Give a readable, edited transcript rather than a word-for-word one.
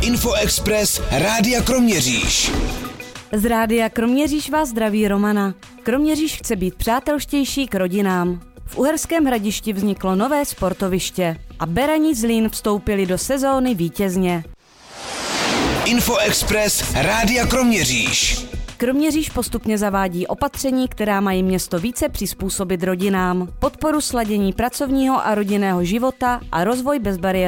Infoexpress Rádia Kroměříž. Z Rádia Kroměříž vás zdraví Romana. Kroměříž chce být přátelštější k rodinám. V Uherském Hradišti vzniklo nové sportoviště a Berani Zlín vstoupili do sezóny vítězně. Infoexpress Rádia Kroměříž. Kroměříž postupně zavádí opatření, která mají město více přizpůsobit rodinám, podporu sladění pracovního a rodinného života a rozvoj bezbariérového